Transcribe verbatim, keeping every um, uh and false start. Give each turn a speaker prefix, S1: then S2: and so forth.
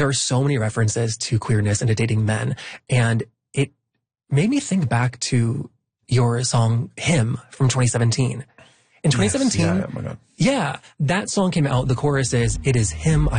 S1: there are so many references to queerness and to dating men. And it made me think back to your song, Him, from twenty seventeen. In twenty seventeen,
S2: yes, yeah, oh my God.
S1: yeah, that song came out. The chorus is, "It is him I